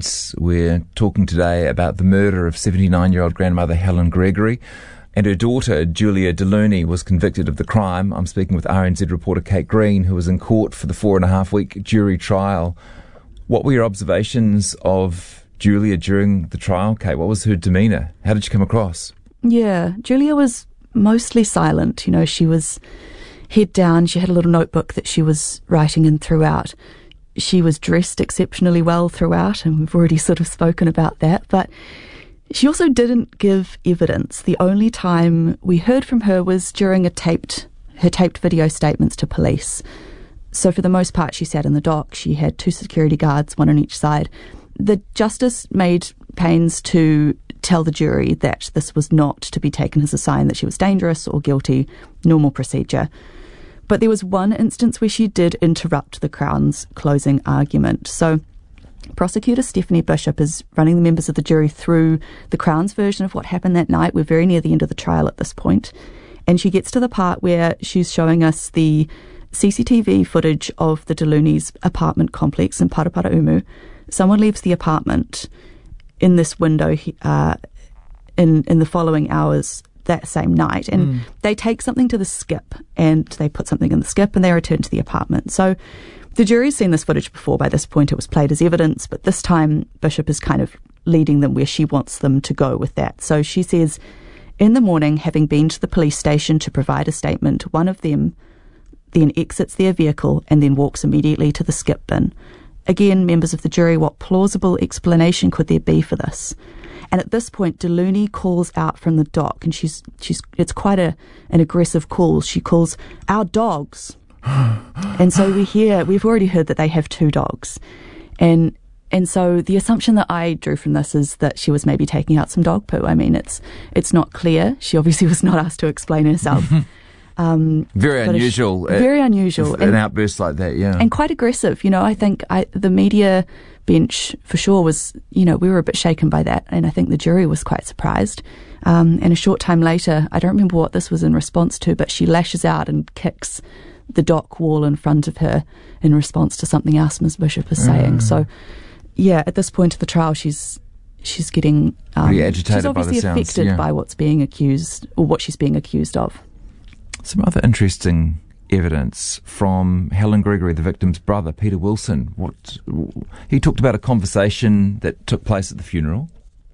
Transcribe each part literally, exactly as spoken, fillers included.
Kids. We're talking today about the murder of seventy-nine-year-old grandmother Helen Gregory, and her daughter Julia Deluni was convicted of the crime. I'm speaking with R N Z reporter Kate Green, who was in court for the four and a half week jury trial. What were your observations of Julia during the trial, Kate? What was her demeanour? How did she come across? Yeah, Julia was mostly silent. You know, she was head down. She had a little notebook that she was writing in throughout. She was dressed exceptionally well throughout, and we've already sort of spoken about that. But she also didn't give evidence. The only time we heard from her was during a taped, her taped video statements to police. So for the most part, she sat in the dock. She had two security guards, one on each side. The justice made pains to tell the jury that this was not to be taken as a sign that she was dangerous or guilty, normal procedure. But there was one instance where she did interrupt the Crown's closing argument. So Prosecutor Stephanie Bishop is running the members of the jury through the Crown's version of what happened that night. We're very near the end of the trial at this point. And she gets to the part where she's showing us the C C T V footage of the Deluni's apartment complex in Paraparaumu. Someone leaves the apartment in this window uh, in, in the following hours that same night, and mm. they take something to the skip, and they put something in the skip, and they return to the apartment. So the jury's seen this footage before. By this point, it was played as evidence, but this time Bishop is kind of leading them where she wants them to go with that. So she says, in the morning, having been to the police station to provide a statement, one of them then exits their vehicle and then walks immediately to the skip bin. Again, members of the jury, what plausible explanation could there be for this? And at this point, Deluni calls out from the dock, and she's she's it's quite a an aggressive call. She calls, "Our dogs." And so we hear, we've already heard that they have two dogs. And and so the assumption that I drew from this is that she was maybe taking out some dog poo. I mean, it's it's not clear. She obviously was not asked to explain herself. Um, very unusual. Sh- very unusual. An and, outburst like that, yeah. And quite aggressive. You know, I think I, the media bench for sure was, you know, we were a bit shaken by that. And I think the jury was quite surprised. Um, and a short time later, I don't remember what this was in response to, but she lashes out and kicks the dock wall in front of her in response to something else Miz Bishop is saying. Mm. So, yeah, at this point of the trial, she's she's getting... Um, Pretty agitated she's obviously by the sounds, affected yeah. by what's being accused, or what she's being accused of. Some other interesting evidence from Helen Gregory, the victim's brother, Peter Wilson. What he talked about a conversation that took place at the funeral.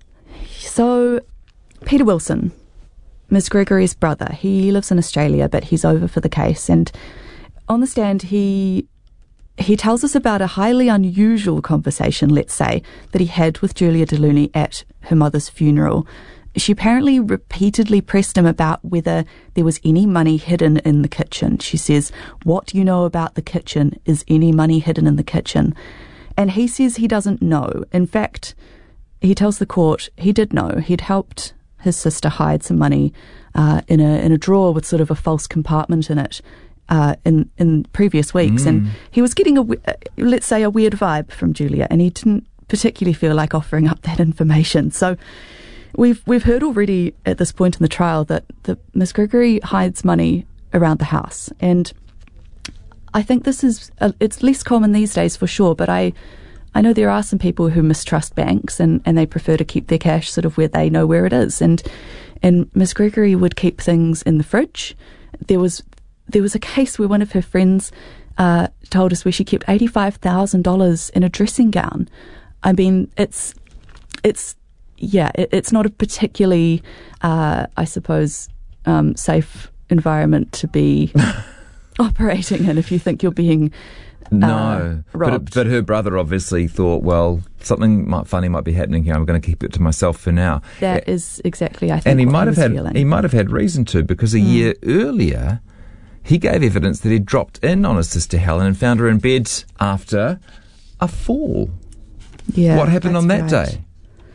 So, Peter Wilson, Miz Gregory's brother, he lives in Australia, but he's over for the case. And on the stand, he he tells us about a highly unusual conversation, let's say, that he had with Julia Deluni at her mother's funeral. She apparently repeatedly pressed him about whether there was any money hidden in the kitchen. She says, "What do you know about the kitchen? Is any money hidden in the kitchen?" And he says he doesn't know. In fact, he tells the court he did know. He'd helped his sister hide some money uh, in a in a drawer with sort of a false compartment in it uh, in, in previous weeks. Mm. And he was getting, a let's say, a weird vibe from Julia, and he didn't particularly feel like offering up that information. So We've we've heard already at this point in the trial that, that Miz Gregory hides money around the house, and I think this is uh, it's less common these days for sure. But I I know there are some people who mistrust banks and, and they prefer to keep their cash sort of where they know where it is. And and Miz Gregory would keep things in the fridge. There was there was a case where one of her friends uh, told us where she kept eighty-five thousand dollars in a dressing gown. I mean, it's it's. Yeah, it, it's not a particularly, uh, I suppose, um, safe environment to be operating in if you think you're being uh, no. robbed. But, but her brother obviously thought, well, something might, funny might be happening here. I'm going to keep it to myself for now. That yeah. is exactly, I think, and he what might he have was had feeling. he might have had reason to, because a mm. year earlier he gave evidence that he'd dropped in on his sister Helen and found her in bed after a fall. Yeah, what happened on that right. day?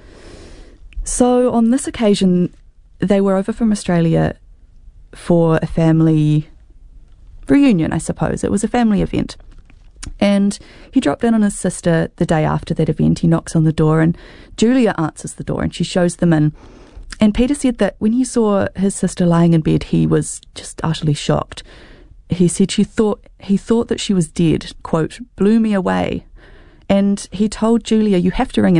So on this occasion, they were over from Australia for a family reunion, I suppose. It was a family event. And he dropped in on his sister the day after that event. He knocks on the door and Julia answers the door and she shows them in. And Peter said that when he saw his sister lying in bed, he was just utterly shocked. He said she thought he thought that she was dead, quote, blew me away. And he told Julia, "You have to ring